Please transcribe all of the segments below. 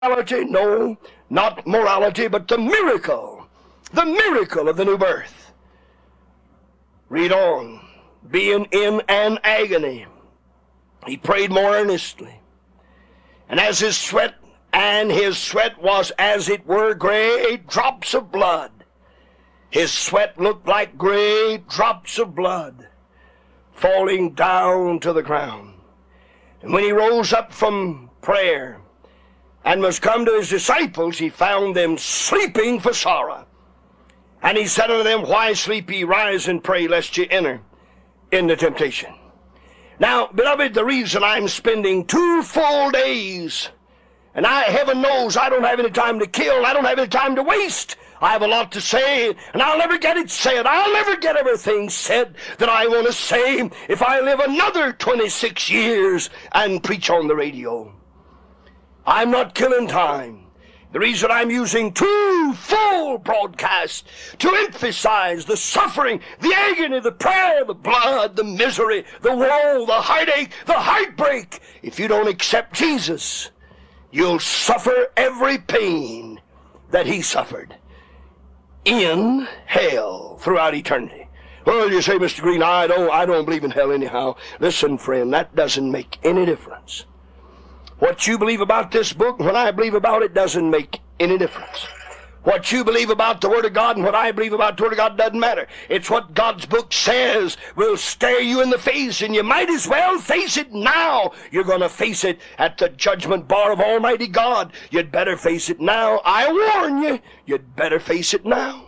morality? No, not morality, but the miracle of the new birth. Read on. Being in an agony, he prayed more earnestly. And as his sweat was as it were great drops of blood. His sweat looked like great drops of blood falling down to the ground. And when he rose up from prayer and was come to his disciples, he found them sleeping for sorrow. And he said unto them, Why sleep ye? Rise and pray, lest ye enter into temptation. Now, beloved, the reason I'm spending 2 full days, and heaven knows I don't have any time to kill, I don't have any time to waste. I have a lot to say, and I'll never get it said. I'll never get everything said that I want to say if I live another 26 years and preach on the radio. I'm not killing time. The reason I'm using 2 full broadcasts to emphasize the suffering, the agony, the prayer, the blood, the misery, the woe, the heartache, the heartbreak. If you don't accept Jesus, you'll suffer every pain that he suffered in hell throughout eternity. Well, you say, Mr. Green, I don't believe in hell anyhow. Listen, friend, that doesn't make any difference. What you believe about this book and what I believe about it doesn't make any difference. What you believe about the Word of God and what I believe about the Word of God doesn't matter. It's what God's book says will stare you in the face, and you might as well face it now. You're going to face it at the judgment bar of Almighty God. You'd better face it now. I warn you, you'd better face it now.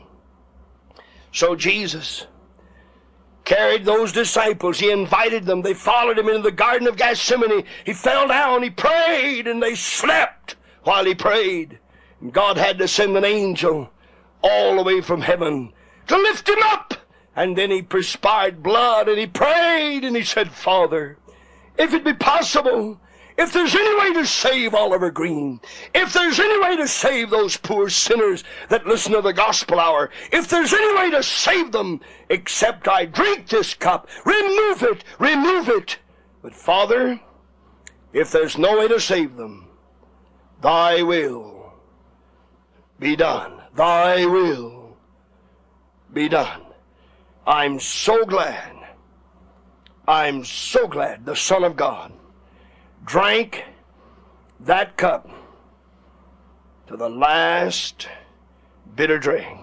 So Jesus carried those disciples. He invited them. They followed him into the Garden of Gethsemane. He fell down. He prayed, and they slept while he prayed. And God had to send an angel all the way from heaven to lift him up. And then he perspired blood, and he prayed, and he said, Father, if it be possible, if there's any way to save Oliver Green, if there's any way to save those poor sinners that listen to the gospel hour, if there's any way to save them, except I drink this cup, remove it. But Father, if there's no way to save them, thy will be done. Thy will be done. I'm so glad the Son of God drank that cup to the last bitter drink.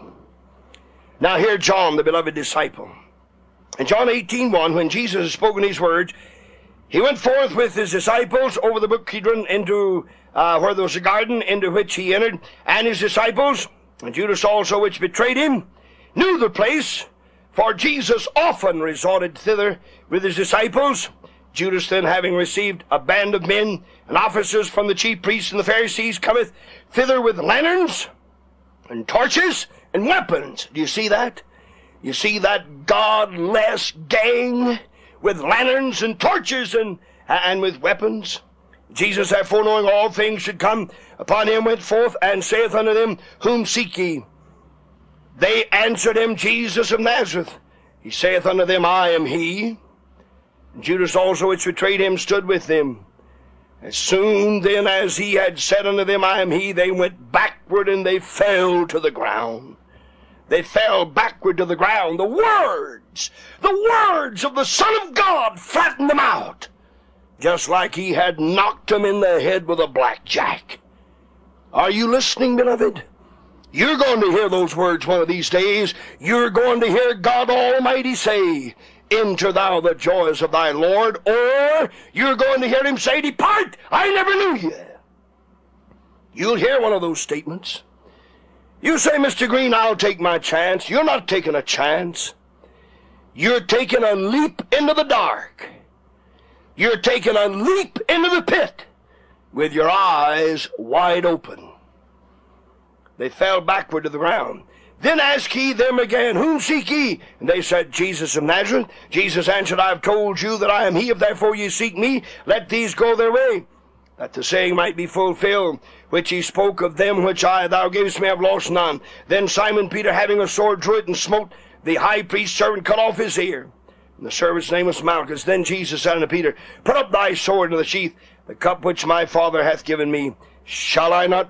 Now here John, the beloved disciple. In John 18:1, when Jesus had spoken these words, he went forth with his disciples over the brook Kidron into where there was a garden, into which he entered, and his disciples, and Judas also, which betrayed him, knew the place, for Jesus often resorted thither with his disciples. Judas then, having received a band of men and officers from the chief priests and the Pharisees, cometh thither with lanterns and torches and weapons. Do you see that? You see that godless gang with lanterns and torches and with weapons? Jesus, therefore, knowing all things should come upon him, went forth and saith unto them, Whom seek ye? They answered him, Jesus of Nazareth. He saith unto them, I am he. Judas also, which betrayed him, stood with them. As soon then as he had said unto them, I am he, they went backward, and they fell to the ground. They fell backward to the ground. The words of the Son of God flattened them out, just like he had knocked them in the head with a blackjack. Are you listening, beloved? You're going to hear those words one of these days. You're going to hear God Almighty say, Enter thou the joys of thy Lord, or you're going to hear him say, Depart, I never knew you. You'll hear one of those statements. You say, Mr. Green, I'll take my chance. You're not taking a chance. You're taking a leap into the dark. You're taking a leap into the pit with your eyes wide open. They fell backward to the ground. Then asked he them again, Whom seek ye? And they said, Jesus of Nazareth. Jesus answered, I have told you that I am he, if therefore ye seek me, let these go their way, that the saying might be fulfilled, which he spoke of them which thou gavest me, have lost none. Then Simon Peter, having a sword, drew it, and smote the high priest's servant, cut off his ear. And the servant's name was Malchus. Then Jesus said unto Peter, Put up thy sword into the sheath. The cup which my Father hath given me, Shall I not